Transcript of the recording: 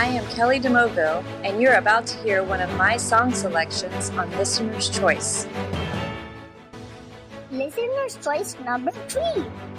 I am Kelly DeMoville, and you're about to hear one of my song selections on Listener's Choice. Listener's Choice number 3.